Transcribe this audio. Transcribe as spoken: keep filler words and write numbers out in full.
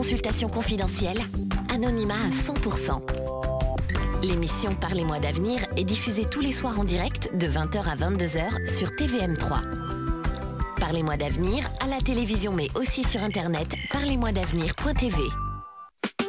consultation confidentielle, anonymat à cent pour cent. L'émission Parlez-moi d'avenir est diffusée tous les soirs en direct de vingt heures à vingt-deux heures sur T V M trois. Parlez-moi d'avenir à la télévision mais aussi sur internet parlez moi d'avenir point t v.